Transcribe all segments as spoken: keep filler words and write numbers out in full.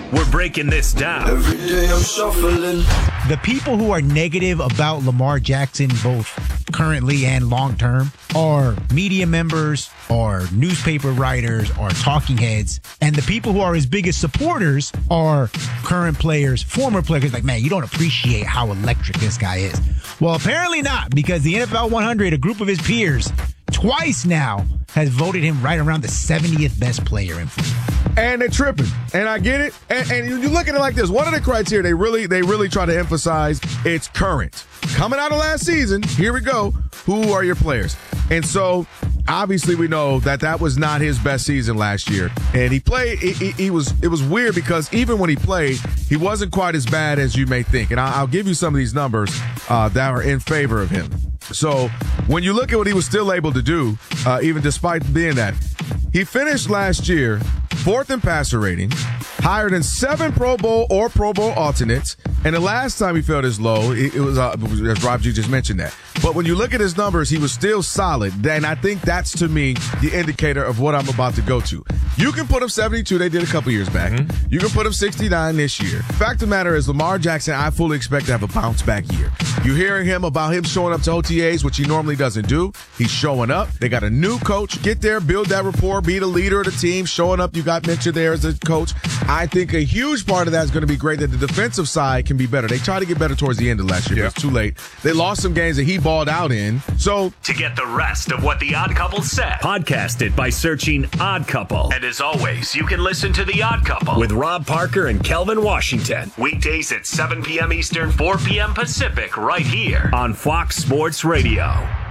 we're breaking this down. Every day I'm shuffling. The people who are negative about Lamar Jackson, both currently and long term, are media members, or newspaper writers, or talking heads. And the people who are his biggest supporters are current players, former players. Like, man, you don't appreciate how electric this guy is. Well, apparently not, because the N F L one hundred, a group of his peers, twice now has voted him right around the seventieth best player in football. And they're tripping, and I get it. And, and you look at it like this: one of the criteria they really, they really try to emphasize, it's current. Coming out of last season, here we go. Who are your players? And so, obviously, we know that that was not his best season last year. And he played. He, he, he was. It was weird because even when he played, he wasn't quite as bad as you may think. And I, I'll give you some of these numbers uh, that are in favor of him. So when you look at what he was still able to do, uh, even despite being that, he finished last year fourth in passer rating, higher than seven Pro Bowl or Pro Bowl alternates, and the last time he fell this low, it, it was, uh, as Rob G just mentioned that. But when you look at his numbers, he was still solid. Then I think that's, to me, the indicator of what I'm about to go to. You can put him seventy-two, they did a couple years back. Mm-hmm. You can put him sixty-nine this year. Fact of the matter is, Lamar Jackson, I fully expect to have a bounce back year. You're hearing him about him showing up to O T As, which he normally doesn't do. He's showing up. They got a new coach. Get there, build that rapport, be the leader of the team. Showing up, you got mentioned there as a coach. I think a huge part of that is going to be great that the defensive side can be better. They tried to get better towards the end of last year, yeah. But it's too late. They lost some games that he balled out in. So to get the rest of what The Odd Couple said, podcast it by searching Odd Couple. And as always, you can listen to The Odd Couple with Rob Parker and Kelvin Washington. Weekdays at seven p.m. Eastern, four p.m. Pacific, right here on Fox Sports Radio.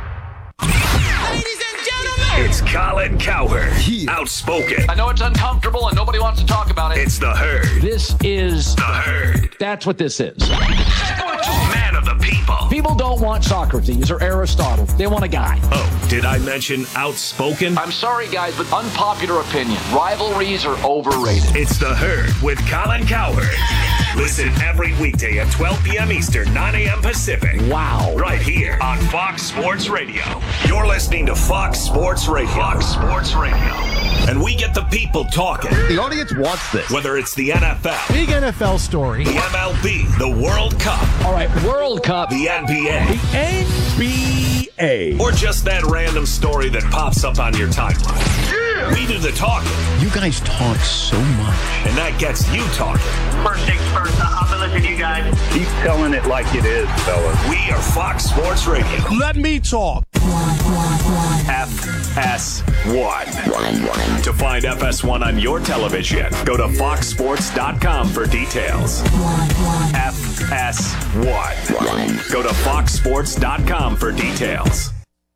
Ladies and gentlemen, it's Colin Cowherd. Yeah. Outspoken. I know it's uncomfortable and nobody wants to talk about it. It's The Herd. This is The Herd. That's what this is. Man of the people. People don't want Socrates or Aristotle. They want a guy. Oh, did I mention outspoken? I'm sorry, guys, but unpopular opinion. Rivalries are overrated. It's The Herd with Colin Cowherd. Listen every weekday at twelve p.m. Eastern, nine a.m. Pacific. Wow. Right here on Fox Sports Radio. You're listening to Fox Sports Radio. Fox Sports Radio. And we get the people talking. The audience wants this. Whether it's the N F L. Big N F L story. The M L B. The World Cup. All right, World Cup. The N B A. The N B A. Or just that random story that pops up on your timeline. Yeah. We do the talking. You guys talk so much. And that gets you talking. First things first, I'll be listening to you guys. Keep telling it like it is, fellas. We are Fox Sports Radio. Let me talk. F S one. To find F S one on your television, go to fox sports dot com for details. F S one. Go to fox sports dot com for details.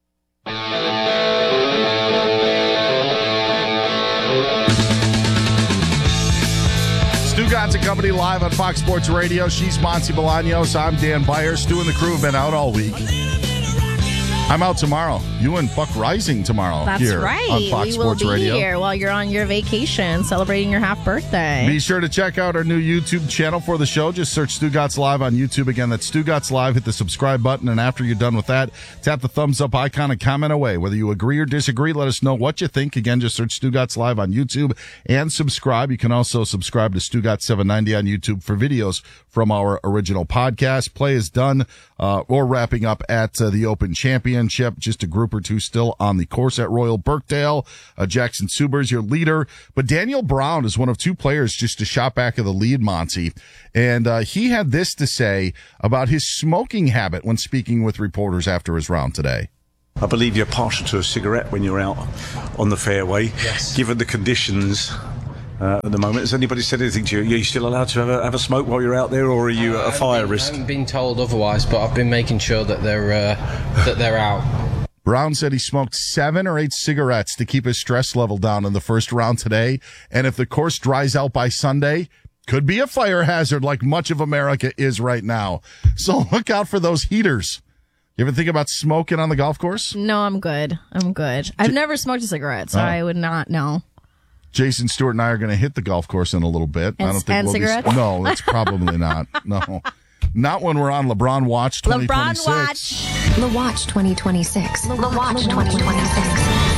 Stugotz and Company live on Fox Sports Radio. She's Monty Bolaños. I'm Dan Beyer. Stu and the crew have been out all week. I'm out tomorrow. You and Buck Rising tomorrow. That's here right. On Fox we will Sports be Radio. here while you're on your vacation celebrating your half birthday. Be sure to check out our new YouTube channel for the show. Just search Stugotz Live on YouTube. Again, that's Stugotz Live. Hit the subscribe button, and after you're done with that, tap the thumbs up icon and comment away. Whether you agree or disagree, let us know what you think. Again, just search Stugotz Live on YouTube and subscribe. You can also subscribe to Stugotz seven ninety on YouTube for videos from our original podcast. Play is done uh, or wrapping up at uh, the Open Championship. Just a group or two still on the course at Royal Birkdale. Uh, Jackson Suber is your leader, but Daniel Brown is one of two players just a shot back of the lead, Monty. And uh, he had this to say about his smoking habit when speaking with reporters after his round today. I believe you're partial to a cigarette when you're out on the fairway. Yes. Given the conditions uh, at the moment, has anybody said anything to you? Are you still allowed to have a, have a smoke while you're out there, or are you at a fire been, risk? I haven't been told otherwise, but I've been making sure that they're uh, that they're out. Brown said he smoked seven or eight cigarettes to keep his stress level down in the first round today. And if the course dries out by Sunday, could be a fire hazard like much of America is right now. So look out for those heaters. You ever think about smoking on the golf course? No, I'm good. I'm good. I've J- never smoked a cigarette, so oh. I would not know. Jason Stewart and I are going to hit the golf course in a little bit. And, I don't think and we'll cigarettes? Be, no, it's probably not. No. Not when we're on LeBron Watch twenty twenty-six. LeBron Watch. Le Watch twenty twenty-six. Le Watch twenty twenty-six.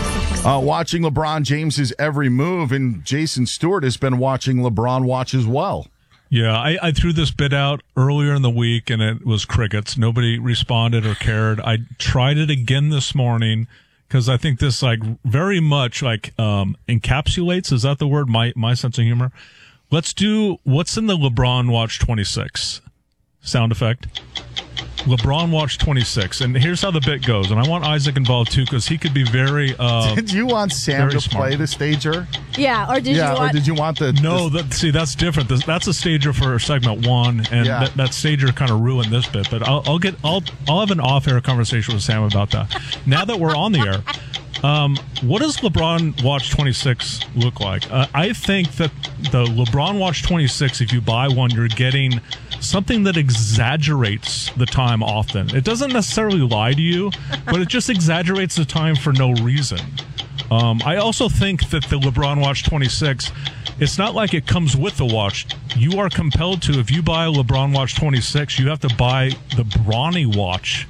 Uh, watching LeBron James's every move, and Jason Stewart has been watching LeBron watch as well. Yeah, I, I threw this bit out earlier in the week, and it was crickets. Nobody responded or cared. I tried it again this morning because I think this like very much like um, encapsulates. Is that the word? My my sense of humor. Let's do what's in the LeBron Watch twenty-six sound effect. LeBron Watch twenty-six, and here's how the bit goes. And I want Isaac involved too because he could be very. Uh, did you want Sam to smart. play the stager? Yeah, or did yeah, you want? or did you want the? No, the, that, see that's different. This, that's a stager for segment one, and Yeah. that, that stager kind of ruined this bit. But I'll, I'll get I'll I'll have an off-air conversation with Sam about that. Now that we're on the air. Um, what does LeBron Watch twenty-six look like? Uh, I think that the LeBron Watch twenty-six, if you buy one, you're getting something that exaggerates the time often. It doesn't necessarily lie to you, but it just exaggerates the time for no reason. Um, I also think that the LeBron Watch twenty-six, it's not like it comes with the watch. You are compelled to, if you buy a LeBron Watch twenty-six, you have to buy the Bronny watch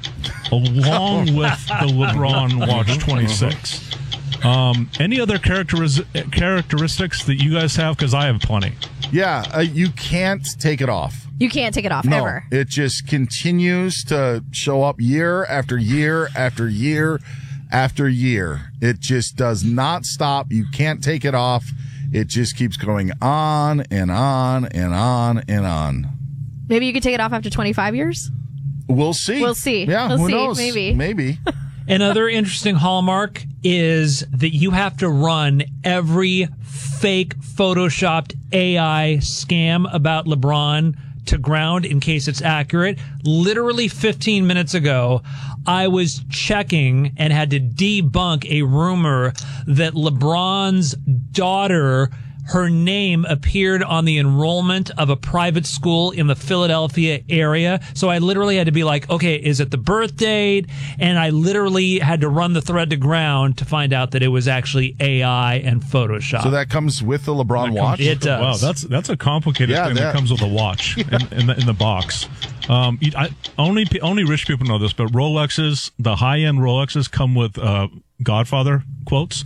along with the LeBron Watch twenty-six. Um, any other characteris- characteristics that you guys have? Because I have plenty. Yeah, uh, you can't take it off. You can't take it off No, ever. it just continues to show up year after year after year after year. It just does not stop. You can't take it off. It just keeps going on and on and on and on. Maybe you could take it off after twenty-five years. We'll see. We'll see. Yeah, we'll who see. knows? Maybe. Maybe. Another interesting hallmark is that you have to run every fake photoshopped A I scam about LeBron to ground in case it's accurate. Literally fifteen minutes ago, I was checking and had to debunk a rumor that LeBron's daughter, her name appeared on the enrollment of a private school in the Philadelphia area. So I literally had to be like, okay, is it the birth date? And I literally had to run the thread to ground to find out that it was actually A I and Photoshop. So that comes with the LeBron That watch? comes- It does. Wow, that's that's a complicated Yeah, thing that, that- comes with a watch in, in, the, in the box. Um, you- I, only pe- only rich people know this, but Rolexes, the high end Rolexes, come with uh, Godfather quotes.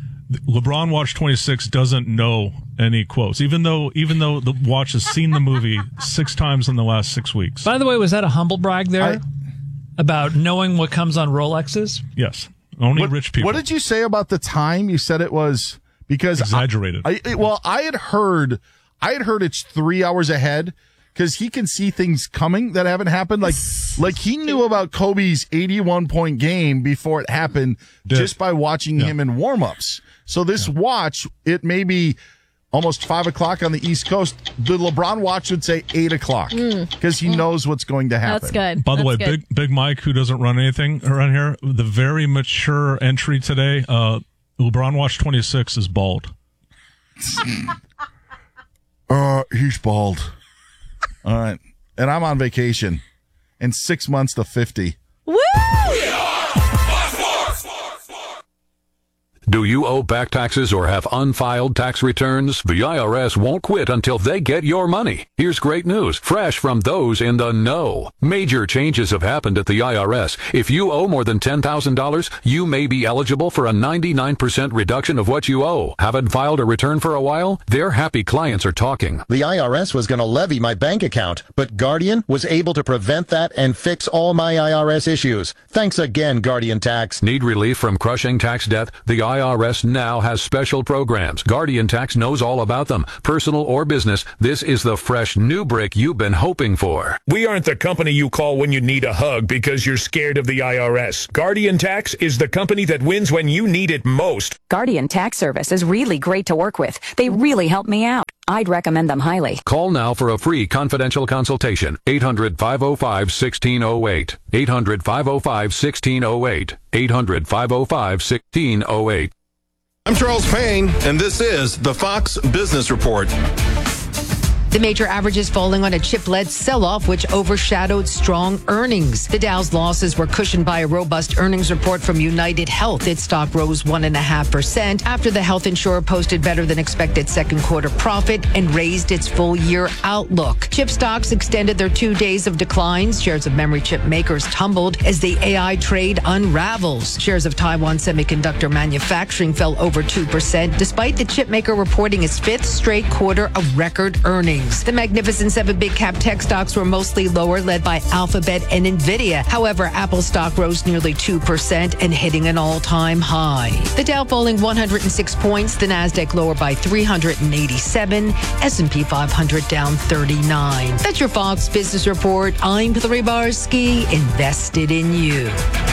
LeBron Watch twenty-six doesn't know any quotes, even though even though the watch has seen the movie six times in the last six weeks. By the way, was that a humble brag there I- about knowing what comes on Rolexes? Yes, only What, rich people. what did you say about the time? You said it was because Exaggerated. I, I, well, I had heard, I had heard it's three hours ahead because he can see things coming that haven't happened. Like, like he knew about Kobe's eighty-one point game before it happened Did. just by watching Yeah. him in warmups. So this watch, it may be almost five o'clock on the East Coast. The LeBron watch would say eight o'clock because he knows what's going to happen. That's good. By the That's way, good. Big Big Mike, who doesn't run anything around here, the very mature entry today, uh, LeBron Watch twenty-six is bald. Uh, he's bald. All right. And I'm on vacation in six months to fifty. Woo! Do you owe back taxes or have unfiled tax returns? The I R S won't quit until they get your money. Here's great news, fresh from those in the know. Major changes have happened at the I R S. If you owe more than ten thousand dollars, you may be eligible for a ninety-nine percent reduction of what you owe. Haven't filed a return for a while? Their happy clients are talking. The I R S was going to levy my bank account, but Guardian was able to prevent that and fix all my I R S issues. Thanks again, Guardian Tax. Need relief from crushing tax debt? The I R S now has special programs. Guardian Tax knows all about them. Personal or business, this is the fresh new brick you've been hoping for. We aren't the company you call when you need a hug because you're scared of the I R S. Guardian Tax is the company that wins when you need it most. Guardian Tax Service is really great to work with. They really help me out. I'd recommend them highly. Call now for a free confidential consultation. eight hundred, five oh five, one six oh eight. eight hundred, five oh five, one six oh eight. eight hundred, five oh five, one six oh eight. I'm Charles Payne, and this is the Fox Business Report. The major averages falling on a chip-led sell-off, which overshadowed strong earnings. The Dow's losses were cushioned by a robust earnings report from United Health. Its stock rose one point five percent after the health insurer posted better than expected second quarter profit and raised its full-year outlook. Chip stocks extended their two days of declines. Shares of memory chip makers tumbled as the A I trade unravels. Shares of Taiwan Semiconductor Manufacturing fell over two percent, despite the chip maker reporting its fifth straight quarter of record earnings. The Magnificent Seven big cap tech stocks were mostly lower, led by Alphabet and Nvidia. However, Apple stock rose nearly two percent and hitting an all-time high. The Dow falling one hundred six points, the Nasdaq lower by three hundred eighty-seven, S and P five hundred down thirty-nine. That's your Fox Business Report. I'm Hillary Barsky, invested in you.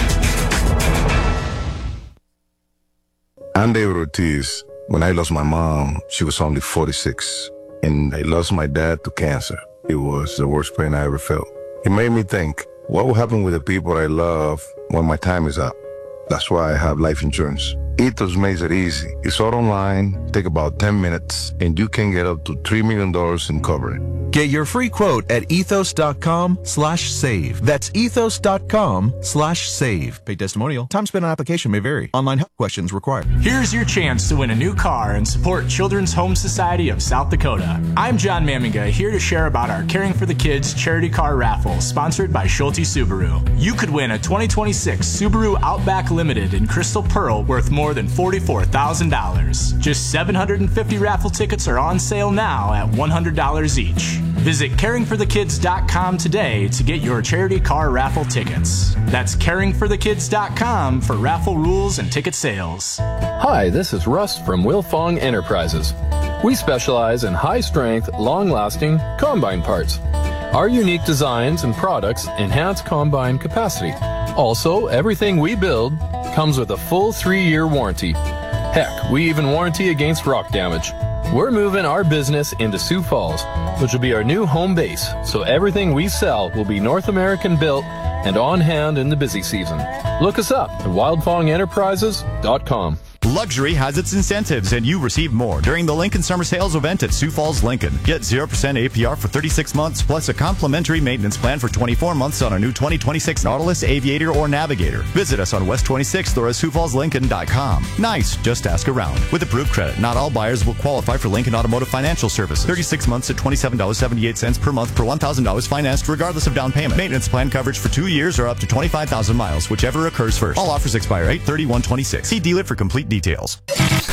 I'm David Ortiz. When I lost my mom, she was only forty-six, and I lost my dad to cancer. It was the worst pain I ever felt. It made me think, what will happen with the people I love when my time is up? That's why I have life insurance. Ethos makes it easy. It's all online, take about ten minutes, and you can get up to three million dollars in coverage. Get your free quote at ethos.com slash save. That's ethos.com slash save. Paid testimonial. Time spent on application may vary. Online help questions required. Here's your chance to win a new car and support Children's Home Society of South Dakota. I'm John Maminga, here to share about our Caring for the Kids charity car raffle, sponsored by Schulte Subaru. You could win a twenty twenty-six Subaru Outback Limited in Crystal Pearl worth more than forty-four thousand dollars. Just seven hundred fifty raffle tickets are on sale now at one hundred dollars each. Visit caring for the kids dot com today to get your charity car raffle tickets. That's caring for the kids dot com for raffle rules and ticket sales. Hi, this is Russ from Wilfong Enterprises. We specialize in high-strength, long-lasting combine parts. Our unique designs and products enhance combine capacity. Also, everything we build comes with a full three-year warranty. Heck, we even warranty against rock damage. We're moving our business into Sioux Falls, which will be our new home base, so everything we sell will be North American built and on hand in the busy season. Look us up at wildfong enterprises dot com. Luxury has its incentives, and you receive more during the Lincoln Summer Sales event at Sioux Falls Lincoln. Get zero percent A P R for thirty-six months, plus a complimentary maintenance plan for twenty-four months on our new twenty twenty-six Nautilus, Aviator, or Navigator. Visit us on West twenty-sixth or at sioux falls lincoln dot com. Nice, just ask around. With approved credit, not all buyers will qualify for Lincoln Automotive Financial Services. thirty-six months at twenty-seven dollars and seventy-eight cents per month per one thousand dollars financed regardless of down payment. Maintenance plan coverage for two years or up to twenty-five thousand miles, whichever occurs first. All offers expire eight thirty-one twenty-six. See dealer for complete details.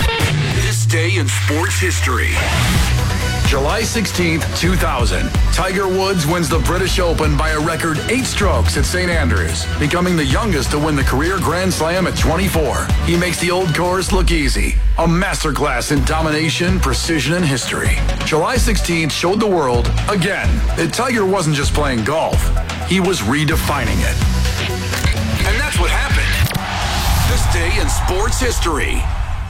This day in sports history. July sixteenth, two thousand. Tiger Woods wins the British Open by a record eight strokes at Saint Andrews, becoming the youngest to win the career Grand Slam at twenty-four. He makes the old course look easy. A masterclass in domination, precision, and history. July sixteenth showed the world, again, that Tiger wasn't just playing golf. He was redefining it. And that's what happened. This day in sports history.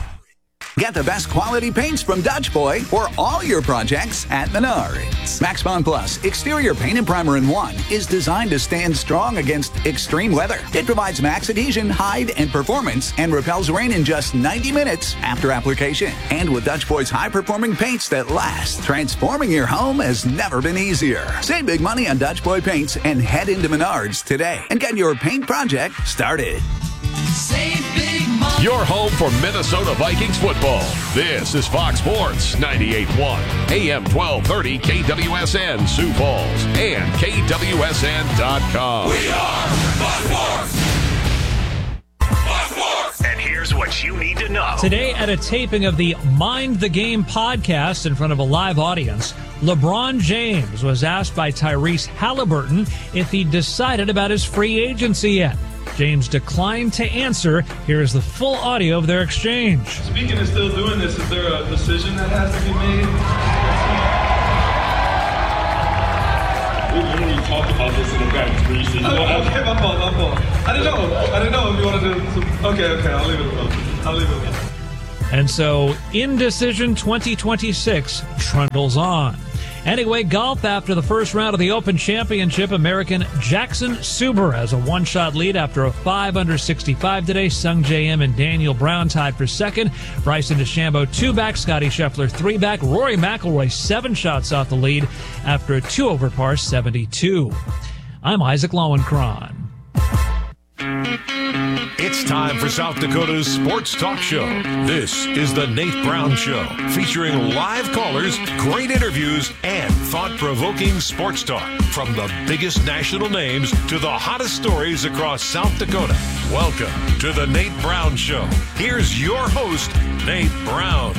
Get the best quality paints from Dutch Boy for all your projects at Menards. Max Bond Plus Exterior Paint and Primer in one is designed to stand strong against extreme weather. It provides max adhesion, hide, and performance and repels rain in just ninety minutes after application. And with Dutch Boy's high-performing paints that last, transforming your home has never been easier. Save big money on Dutch Boy paints and head into Menards today and get your paint project started. Save big money. Your home for Minnesota Vikings football. This is Fox Sports ninety-eight point one, A M twelve thirty K W S N Sioux Falls and K W S N dot com. We are Fox Sports. Fox Sports. And here's what you need to know. Today, at a taping of the Mind the Game podcast in front of a live audience, LeBron James was asked by Tyrese Halliburton if he decided about his free agency yet. James declined to answer. Here is the full audio of their exchange. Speaking of still doing this, is there a decision that has to be made? We literally talked about this in the back recently. Oh, okay, my fault, my fault. I didn't know. I didn't know if you wanted to. Some, okay, okay, I'll leave it alone. I'll leave it alone. And so, Indecision twenty twenty-six trundles on. Anyway, golf after the first round of the Open Championship, American Jackson Suber has a one-shot lead after a five under sixty-five today. Sung J M and Daniel Brown tied for second. Bryson DeChambeau two back, Scotty Scheffler three back. Rory McIlroy seven shots off the lead after a two over par seventy-two. I'm Isaac Lowenkron. It's time for South Dakota's Sports Talk Show. This is the Nate Brown Show, featuring live callers, great interviews, and thought-provoking sports talk. From the biggest national names to the hottest stories across South Dakota. Welcome to the Nate Brown Show. Here's your host, Nate Brown.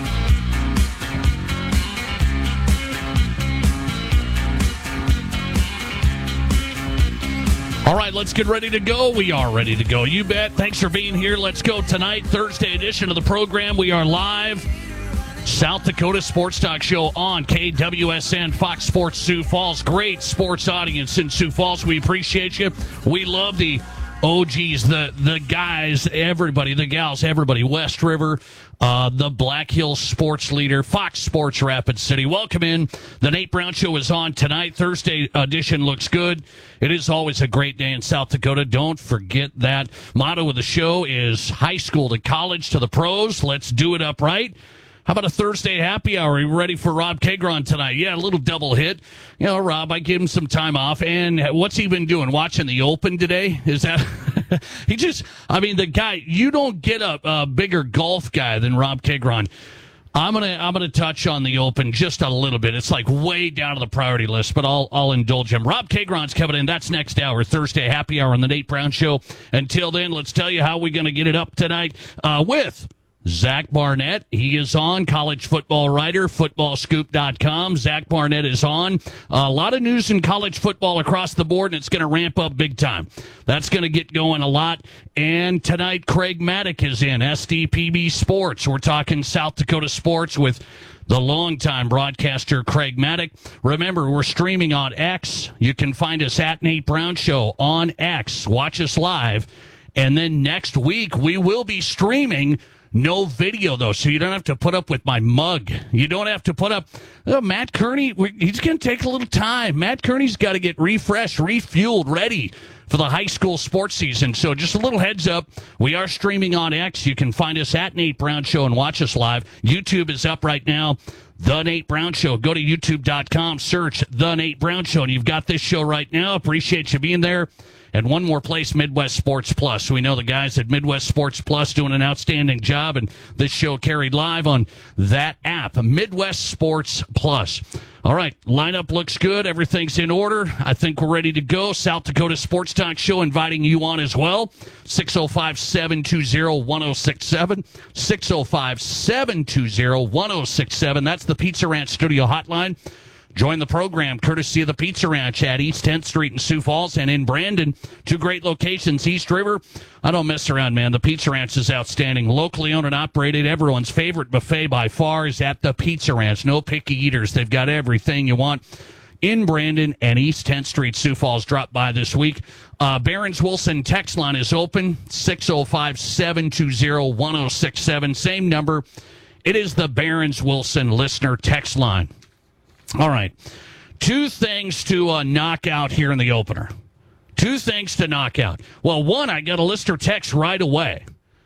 All right, let's get ready to go. We are ready to go. You bet. Thanks for being here. Let's go tonight, Thursday edition of the program. We are live. South Dakota Sports Talk Show on K W S N, Fox Sports Sioux Falls. Great sports audience in Sioux Falls. We appreciate you. We love the O Gs, the, the guys, everybody, the gals, everybody. West River, uh, the Black Hills Sports Leader, Fox Sports Rapid City. Welcome in. The Nate Brown Show is on tonight. Thursday edition looks good. It is always a great day in South Dakota. Don't forget that. Motto of the show is high school to college to the pros. Let's do it up right. How about a Thursday happy hour? Are you ready for Rob Kagron tonight? Yeah, a little double hit. You know, Rob, I gave him some time off. And what's he been doing? Watching the Open today? Is that... he just... I mean, the guy... You don't get a, a bigger golf guy than Rob Kagron. I'm gonna I'm gonna touch on the Open just a little bit. It's like way down on the priority list, but I'll I'll indulge him. Rob Kagron's coming in. That's next hour, Thursday happy hour on the Nate Brown Show. Until then, let's tell you how we're gonna get it up tonight uh, with Zach Barnett. He is on, college football writer, football scoop dot com. Zach Barnett is on. Uh, a lot of news in college football across the board, and it's going to ramp up big time. That's going to get going a lot. And tonight, Craig Maddock is in, S D P B Sports. We're talking South Dakota sports with the longtime broadcaster Craig Maddock. Remember, we're streaming on X. You can find us at Nate Brown Show on X. Watch us live. And then next week, we will be streaming. No video, though, so you don't have to put up with my mug. You don't have to put up... Uh, Matt Kearney, he's going to take a little time. Matt Kearney's got to get refreshed, refueled, ready for the high school sports season. So just a little heads up, we are streaming on X. You can find us at Nate Brown Show and watch us live. YouTube is up right now. The Nate Brown Show. Go to youtube dot com, search The Nate Brown Show, and you've got this show right now. Appreciate you being there. And one more place, Midwest Sports Plus. We know the guys at Midwest Sports Plus doing an outstanding job, and this show carried live on that app, Midwest Sports Plus. All right, lineup looks good. Everything's in order. I think we're ready to go. South Dakota Sports Talk Show inviting you on as well. six oh five, seven two zero, one oh six seven. six oh five, seven two zero, one oh six seven. That's the Pizza Ranch Studio Hotline. Join the program courtesy of the Pizza Ranch at East tenth Street in Sioux Falls and in Brandon. Two great locations, East River. I don't mess around, man. The Pizza Ranch is outstanding. Locally owned and operated. Everyone's favorite buffet by far is at the Pizza Ranch. No picky eaters. They've got everything you want in Brandon and East tenth Street, Sioux Falls. Drop by this week. Uh, Barron's Wilson text line is open, six oh five, seven two zero, one oh six seven. Same number. It is the Barron's Wilson listener text line. All right. Two things to uh, knock out here in the opener. Two things to knock out. Well, one, I got a listener text right away.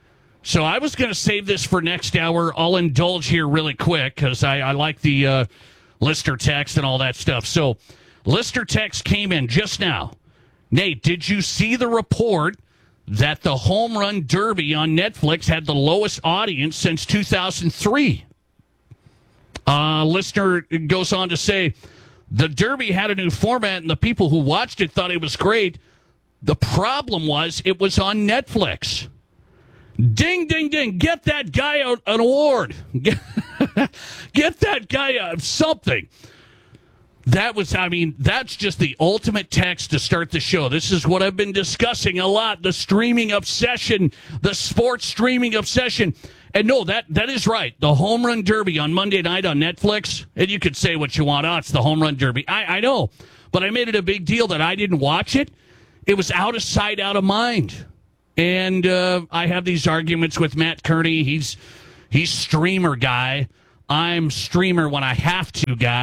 So I was going to save this for next hour. I'll indulge here really quick because I, I like the uh, listener text and all that stuff. So listener text came in just now. Nate, did you see the report that the Home Run Derby on Netflix had the lowest audience since two thousand three? Uh, listener goes on to say, the Derby had a new format, and the people who watched it thought it was great. The problem was it was on Netflix. Ding, ding, ding. Get that guy a, an award. Get, get that guy a, something. That was, I mean, that's just the ultimate text to start the show. This is what I've been discussing a lot, the streaming obsession, the sports streaming obsession. And no, that that is right. The Home Run Derby on Monday night on Netflix, and you could say what you want. Oh, it's the Home Run Derby. I, I know, but I made it a big deal that I didn't watch it. It was out of sight, out of mind. And uh, I have these arguments with Matt Kearney. He's he's streamer guy. I'm streamer when I have to guy.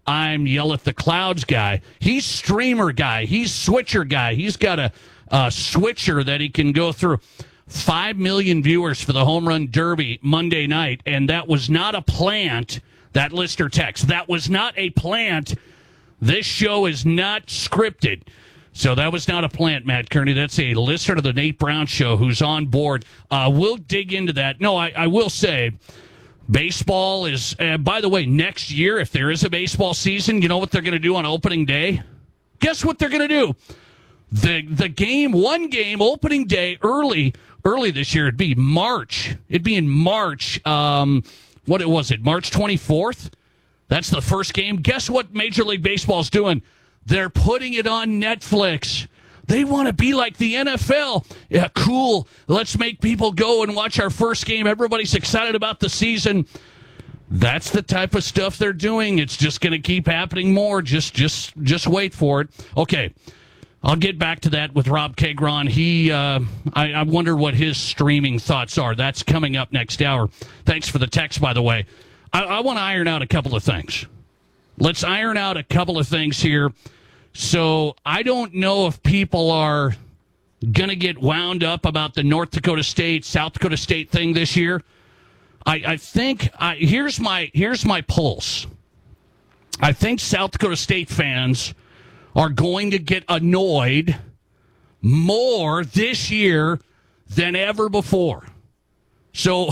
I'm Yell at the Clouds guy. He's streamer guy. He's switcher guy. He's got a, a switcher that he can go through. Five million viewers for the Home Run Derby Monday night, and that was not a plant, that listener text. That was not a plant. This show is not scripted. So that was not a plant, Matt Kearney. That's a listener to the Nate Brown Show who's on board. Uh, we'll dig into that. No, I, I will say baseball is, uh, by the way, next year, if there is a baseball season, you know what they're going to do on opening day? Guess what they're going to do? The the game, one game, opening day, early, early this year, it'd be March. It'd be in March. Um, what it was it, March twenty-fourth? That's the first game. Guess what Major League Baseball's doing? They're putting it on Netflix. They want to be like the N F L. Yeah, cool. Let's make people go and watch our first game. Everybody's excited about the season. That's the type of stuff they're doing. It's just going to keep happening more. Just, just, just wait for it. Okay, I'll get back to that with Rob Kagron. He, uh, I, I wonder what his streaming thoughts are. That's coming up next hour. Thanks for the text, by the way. I, I want to iron out a couple of things. Let's iron out a couple of things here. So I don't know if people are going to get wound up about the North Dakota State, South Dakota State thing this year. I, I think I, here's my here's my pulse. I think South Dakota State fans are going to get annoyed more this year than ever before. So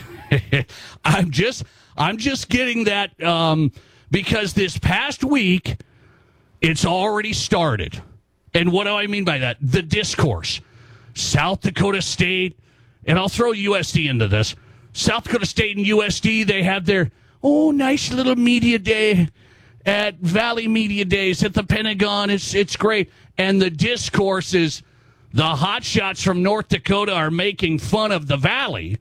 I'm just I'm just getting that um, because this past week it's already started. And what do I mean by that? The discourse. South Dakota State, and I'll throw U S D into this. South Dakota State and U S D, they have their, oh, nice little media day at Valley Media Days at the Pentagon. It's it's great. And the discourse is the hotshots from North Dakota are making fun of the Valley.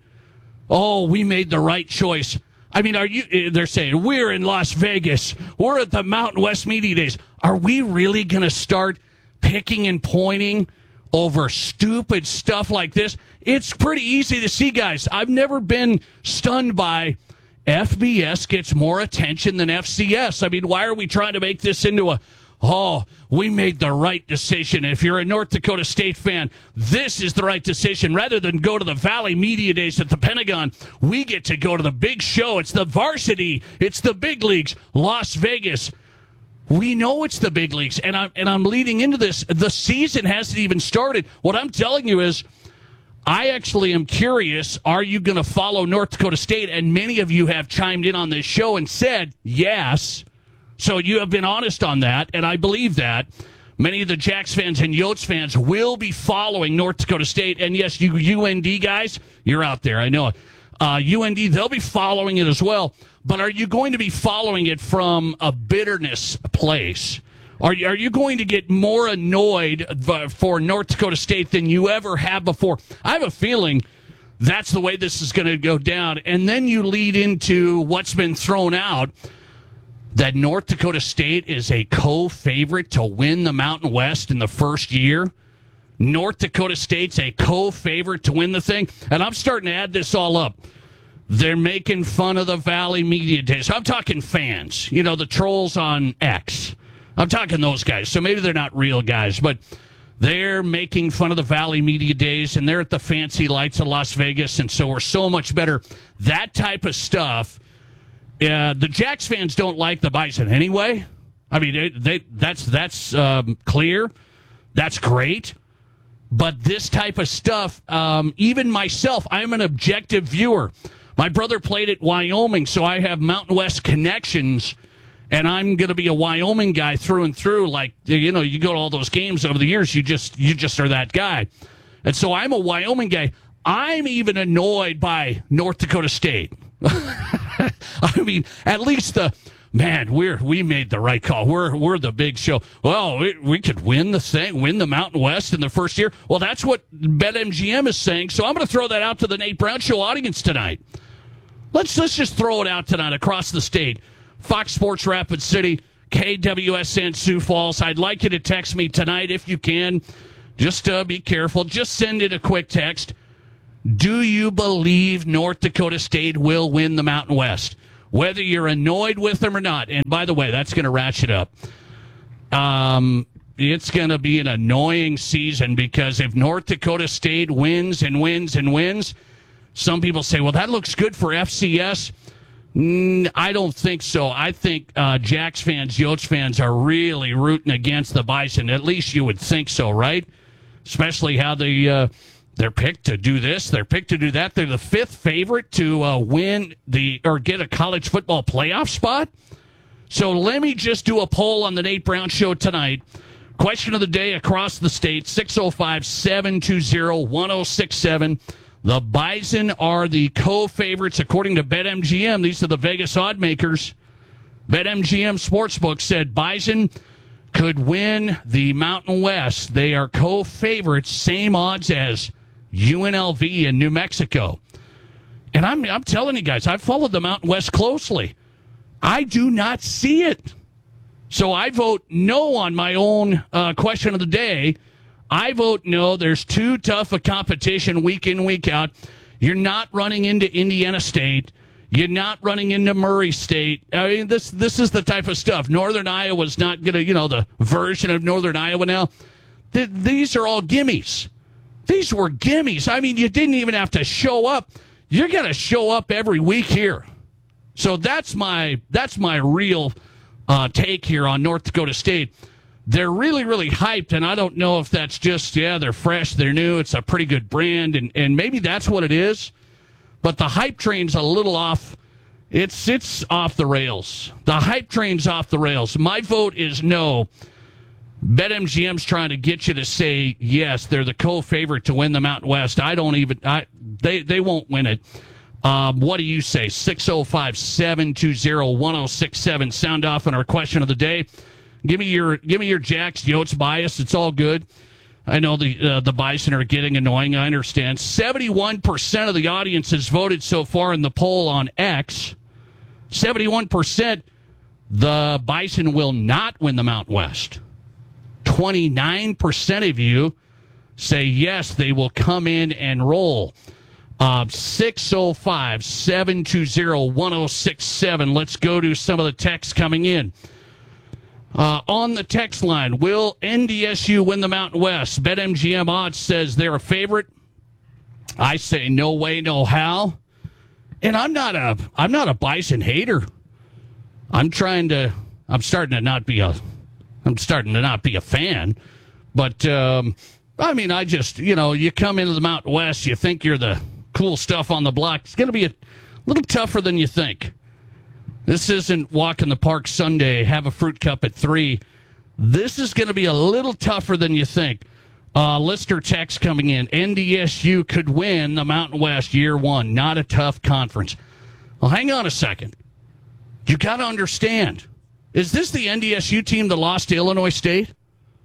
Oh, we made the right choice. I mean, are you? They're saying, we're in Las Vegas. We're at the Mountain West Media Days. Are we really going to start picking and pointing over stupid stuff like this? It's pretty easy to see, guys. I've never been stunned by F B S gets more attention than F C S. I mean, why are we trying to make this into a, oh, we made the right decision? If you're a North Dakota State fan, this is the right decision. Rather than go to the Valley Media Days at the Pentagon, we get to go to the big show. It's the varsity. It's the big leagues. Las Vegas. We know it's the big leagues, and I'm, and I'm leading into this. The season hasn't even started. What I'm telling you is, I actually am curious, are you going to follow North Dakota State? And many of you have chimed in on this show and said yes. So you have been honest on that, and I believe that. Many of the Jacks fans and Yotes fans will be following North Dakota State. And yes, you U N D guys, you're out there. I know it. Uh, U N D, they'll be following it as well. But are you going to be following it from a bitterness place? Are you, are you going to get more annoyed for North Dakota State than you ever have before? I have a feeling that's the way this is going to go down. And then you lead into what's been thrown out, that North Dakota State is a co-favorite to win the Mountain West in the first year. North Dakota State's a co-favorite to win the thing. And I'm starting to add this all up. They're making fun of the Valley Media Days. I'm talking fans, you know, the trolls on X. I'm talking those guys. So maybe they're not real guys, but they're making fun of the Valley Media Days, and they're at the fancy lights of Las Vegas, and so we're so much better. That type of stuff, uh, the Jacks fans don't like the Bison anyway. I mean, they, they, that's, that's um, clear. That's great. But this type of stuff, um, even myself, I'm an objective viewer. My brother played at Wyoming, so I have Mountain West connections, and I'm going to be a Wyoming guy through and through. Like, you know, you go to all those games over the years, you just you just are that guy. And so I'm a Wyoming guy. I'm even annoyed by North Dakota State. I mean, at least the, man, we're we made the right call. We're we're the big show. Well, we, we could win the thing, win the Mountain West in the first year. Well, that's what BetMGM is saying. So I'm going to throw that out to the Nate Brown Show audience tonight. Let's let's just throw it out tonight across the state. Fox Sports Rapid City, K W S N Sioux Falls. I'd like you to text me tonight if you can. Just uh, be careful. Just send in a quick text. Do you believe North Dakota State will win the Mountain West? whether you're annoyed with them or not. And by the way, that's going to ratchet up. Um, it's going to be an annoying season because if North Dakota State wins and wins and wins, some people say, well, that looks good for F C S. Mm, I don't think so. I think uh, Jacks fans, Yotes fans are really rooting against the Bison. At least you would think so, right? Especially how they, uh, they're picked to do this. They're picked to do that. They're the fifth favorite to uh, win the or get a college football playoff spot. So let me just do a poll on the Nate Brown Show tonight. Question of the day across the state, six oh five, seven two zero, one oh six seven. The Bison are the co-favorites according to BetMGM. These are the Vegas odd makers. BetMGM Sportsbook said Bison could win the Mountain West. They are co-favorites, same odds as U N L V in New Mexico. And I'm I'm telling you guys, I've followed the Mountain West closely. I do not see it. So I vote no on my own uh, question of the day. I vote no. There's too tough a competition week in, week out. You're not running into Indiana State. You're not running into Murray State. I mean, this this is the type of stuff. Northern Iowa's not going to, you know, the version of Northern Iowa now. Th- these are all gimmies. These were gimmies. I mean, you didn't even have to show up. You're going to show up every week here. So that's my that's my real uh, take here on North Dakota State. They're really, really hyped, and I don't know if that's just, yeah, they're fresh, they're new, it's a pretty good brand, and, and maybe that's what it is. But the hype train's a little off. It's it's off the rails. The hype train's off the rails. My vote is no. BetMGM's trying to get you to say, yes, they're the co-favorite to win the Mountain West. I don't even, I they, they won't win it. Um, what do you say? six oh five, seven two zero, one oh six seven. Sound off on our question of the day. Give me your give me your Jacks Yotes bias. It's all good. I know the uh, the Bison are getting annoying. I understand. seventy-one percent of the audience has voted so far in the poll on X. seventy-one percent the Bison will not win the Mountain West. twenty-nine percent of you say yes, they will come in and roll. Uh, six oh five, seven two zero, one oh six seven. Let's go to some of the texts coming in. Uh, on the text line, will N D S U win the Mountain West? BetMGM odds says they're a favorite. I say no way, no how. And I'm not a I'm not a Bison hater. I'm trying to I'm starting to not be a I'm starting to not be a fan. But um, I mean, I just you know, you come into the Mountain West, you think you're the cool stuff on the block. It's going to be a little tougher than you think. This isn't walk in the park Sunday, have a fruit cup at three. This is going to be a little tougher than you think. Uh, listener text coming in. N D S U could win the Mountain West year one. Not a tough conference. Well, hang on a second. You got to understand. Is this the N D S U team that lost to Illinois State?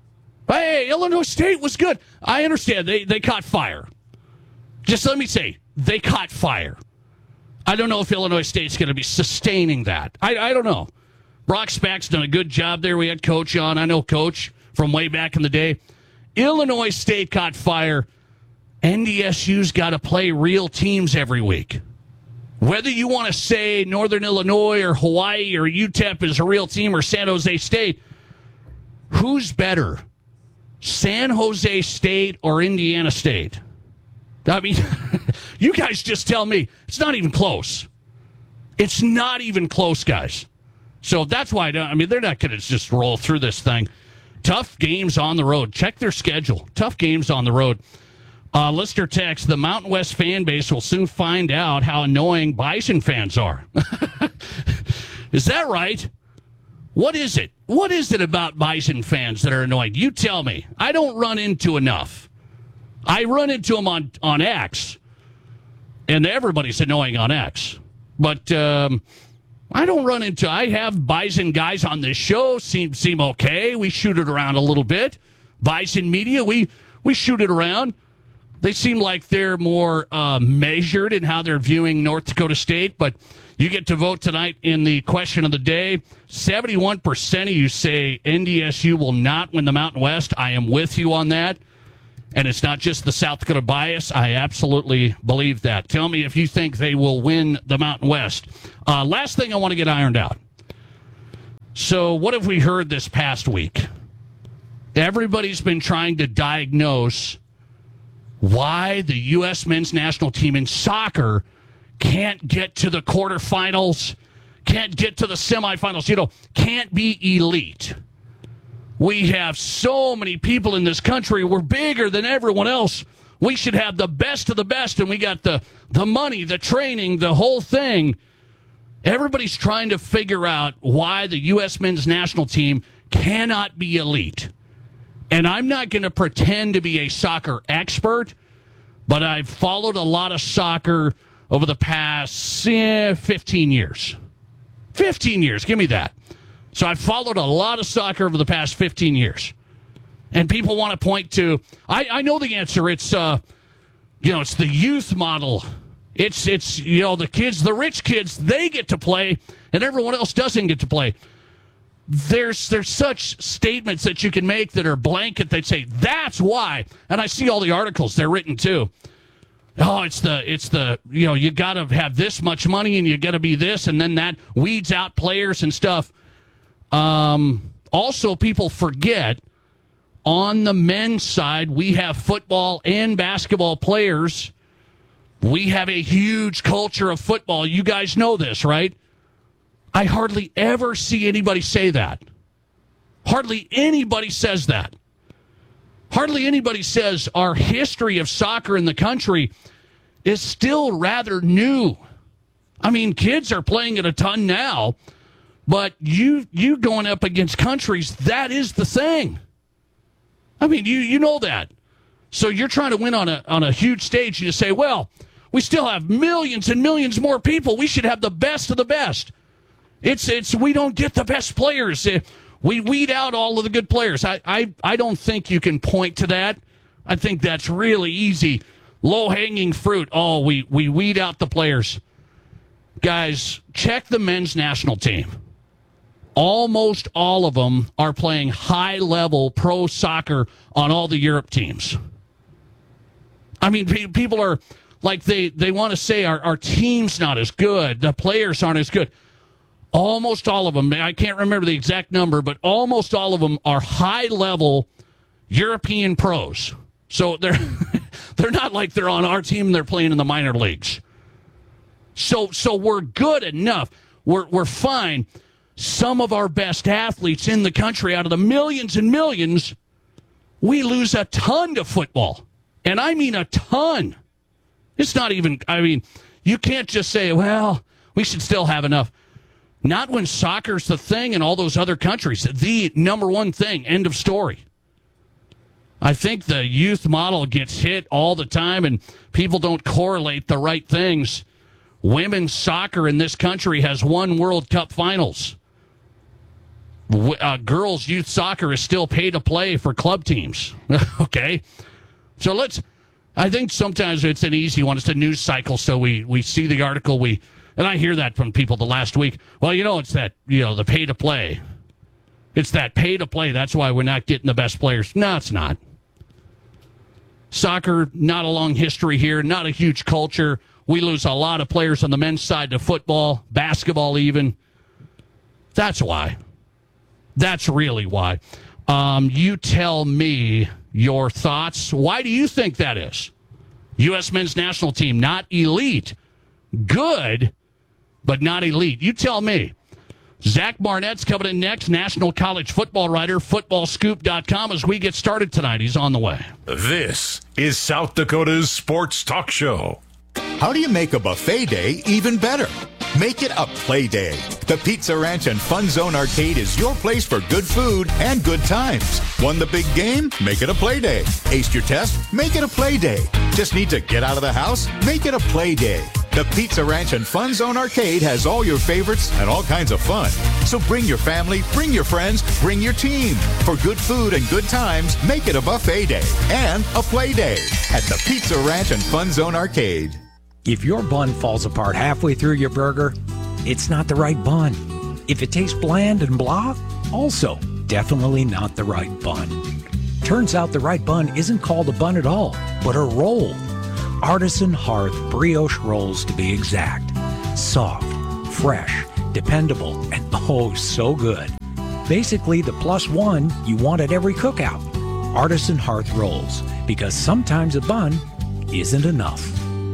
Hey, Illinois State was good. I understand. They, they caught fire. Just let me say, they caught fire. I don't know if Illinois State's going to be sustaining that. I, I don't know. Brock Spack's done a good job there. We had Coach on. I know Coach from way back in the day. Illinois State caught fire. N D S U's got to play real teams every week. Whether you want to say Northern Illinois or Hawaii or U T E P is a real team or San Jose State, who's better, San Jose State or Indiana State? I mean, you guys just tell me. It's not even close. It's not even close, guys. So that's why, I, don't, I mean, they're not going to just roll through this thing. Tough games on the road. Check their schedule. Tough games on the road. Uh, listener text, the Mountain West fan base will soon find out how annoying Bison fans are. Is that right? What is it? What is it about Bison fans that are annoying? You tell me. I don't run into enough. I run into them on, on X, and everybody's annoying on X. But um, I don't run into, I have Bison guys on this show, seem seem okay. We shoot it around a little bit. Bison Media, we, we shoot it around. They seem like they're more uh, measured in how they're viewing North Dakota State, but you get to vote tonight in the question of the day. seventy-one percent of you say N D S U will not win the Mountain West. I am with you on that. And it's not just the South Dakota bias. I absolutely believe that. Tell me if you think they will win the Mountain West. Uh, last thing I want to get ironed out. So what have we heard this past week? Everybody's been trying to diagnose why the U S men's national team in soccer can't get to the quarterfinals, can't get to the semifinals, you know, can't be elite. We have so many people in this country. We're bigger than everyone else. We should have the best of the best, and we got the, the money, the training, the whole thing. Everybody's trying to figure out why the U S men's national team cannot be elite. And I'm not going to pretend to be a soccer expert, but I've followed a lot of soccer over the past eh, fifteen years. fifteen years, give me that. So I've followed a lot of soccer over the past fifteen years. And people want to point to, I, I know the answer. It's, uh, you know, it's the youth model. It's, it's you know, the kids, the rich kids, they get to play, and everyone else doesn't get to play. There's there's such statements that you can make that are blanket. They'd say, that's why. And I see all the articles. They're written, too. Oh, it's the, it's the you know, you got to have this much money, and you got to be this, and then that weeds out players and stuff. Um, also, people forget, on the men's side, we have football and basketball players. We have a huge culture of football. You guys know this, right? I hardly ever see anybody say that. Hardly anybody says that. Hardly anybody says our history of soccer in the country is still rather new. I mean, kids are playing it a ton now, but you you going up against countries, that is the thing. I mean, you you know that. So you're trying to win on a on a huge stage, and you say, well, we still have millions and millions more people. We should have the best of the best. It's it's we don't get the best players. We weed out all of the good players. I, I, I don't think you can point to that. I think that's really easy. Low-hanging fruit. Oh, we, we weed out the players. Guys, check the men's national team. Almost all of them are playing high-level pro soccer on all the Europe teams. I mean, pe- people are like they, they want to say our, our team's not as good. The players aren't as good. Almost all of them, I can't remember the exact number, but almost all of them are high-level European pros. So they're they're not like they're on our team and they're playing in the minor leagues. So so we're good enough. We're we're fine. Some of our best athletes in the country, out of the millions and millions, we lose a ton to football. And I mean a ton. It's not even, I mean, you can't just say, well, we should still have enough. Not when soccer's the thing in all those other countries. The number one thing, end of story. I think the youth model gets hit all the time, and people don't correlate the right things. Women's soccer in this country has won World Cup finals. Uh, girls' youth soccer is still pay to play for club teams. Okay? So let's, I think sometimes it's an easy one. It's a news cycle, so we, we see the article, we... And I hear that from people the last week. Well, you know, it's that, you know, the pay to play. It's that pay to play. That's why we're not getting the best players. No, it's not. Soccer, not a long history here, not a huge culture. We lose a lot of players on the men's side to football, basketball even. That's why. That's really why. Um, you tell me your thoughts. Why do you think that is? U S men's national team, not elite. Good, but not elite. You tell me. Zach Barnett's coming in next, national college football writer, football scoop dot com, as we get started tonight. He's on the way. This is South Dakota's Sports Talk Show. How do you make a buffet day even better? Make it a play day. The Pizza Ranch and Fun Zone Arcade is your place for good food and good times. Won the big game? Make it a play day. Aced your test? Make it a play day. Just need to get out of the house? Make it a play day. The Pizza Ranch and Fun Zone Arcade has all your favorites and all kinds of fun. So bring your family, bring your friends, bring your team. For good food and good times, make it a buffet day and a play day at the Pizza Ranch and Fun Zone Arcade. If your bun falls apart halfway through your burger, it's not the right bun. If it tastes bland and blah, also definitely not the right bun. Turns out the right bun isn't called a bun at all, but a roll. Artisan Hearth brioche rolls, to be exact. Soft, fresh, dependable, and oh, so good. Basically, the plus one you want at every cookout. Artisan Hearth rolls, because sometimes a bun isn't enough.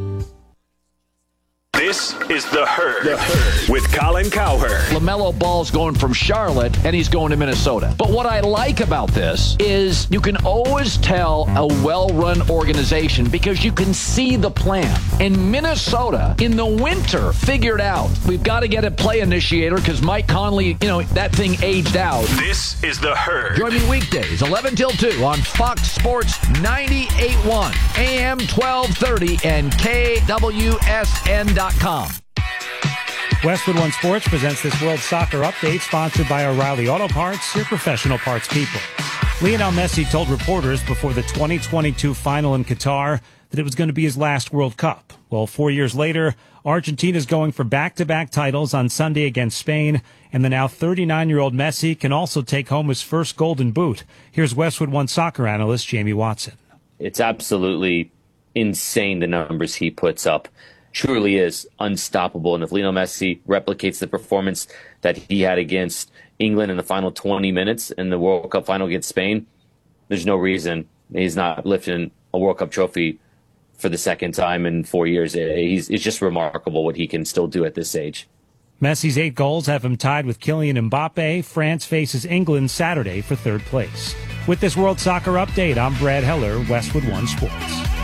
This is The Herd, the Herd. with Colin Cowherd. LaMelo Ball's going from Charlotte, and he's going to Minnesota. But what I like about this is you can always tell a well-run organization because you can see the plan. And Minnesota, in the winter, figured out we've got to get a play initiator because Mike Conley, you know, that thing aged out. This is The Herd. Join me weekdays, eleven till two on Fox Sports ninety-eight point one, A M twelve thirty, and K W S N dot com. Westwood One Sports presents this World Soccer Update, sponsored by O'Reilly Auto Parts, your professional parts people. Lionel Messi told reporters before the twenty twenty-two final in Qatar that it was going to be his last World Cup. Well, four years later, Argentina's going for back-to-back titles on Sunday against Spain, and the now thirty-nine-year-old Messi can also take home his first Golden Boot. Here's Westwood One soccer analyst Jamie Watson. It's absolutely insane, the numbers he puts up. Truly is unstoppable. And if Lionel Messi replicates the performance that he had against England in the final twenty minutes in the World Cup final against Spain, there's no reason he's not lifting a World Cup trophy for the second time in four years. He's, it's just remarkable what he can still do at this age. Messi's eight goals have him tied with Kylian Mbappe. France faces England Saturday for third place. With this World Soccer Update, I'm Brad Heller, Westwood One Sports.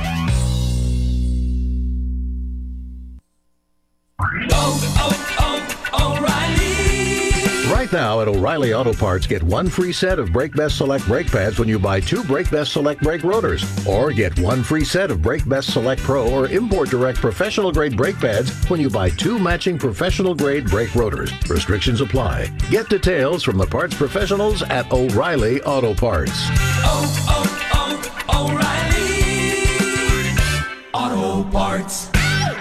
Oh, oh, O'Reilly! Right now at O'Reilly Auto Parts, get one free set of Brake Best Select brake pads when you buy two Brake Best Select brake rotors. Or get one free set of Brake Best Select Pro or Import Direct professional grade brake pads when you buy two matching professional grade brake rotors. Restrictions apply. Get details from the parts professionals at O'Reilly Auto Parts. Oh, oh, oh, O'Reilly Auto Parts.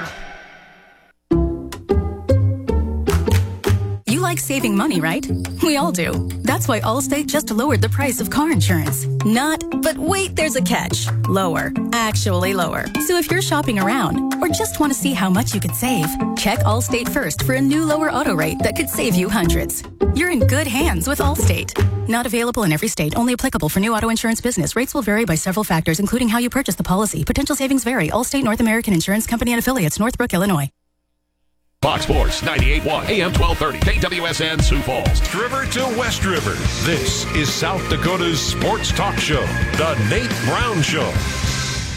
You like saving money, right? We all do. That's why Allstate just lowered the price of car insurance. Not, but wait, there's a catch. Lower. Actually lower. So if you're shopping around or just want to see how much you could save, check Allstate first for a new lower auto rate that could save you hundreds. You're in good hands with Allstate. Not available in every state. Only applicable for new auto insurance business. Rates will vary by several factors, including how you purchase the policy. Potential savings vary. Allstate North American Insurance Company and Affiliates, Northbrook, Illinois. Fox Sports ninety-eight point one, A M twelve thirty, K W S N Sioux Falls. River to West River. This is South Dakota's sports talk show, The Nate Brown Show.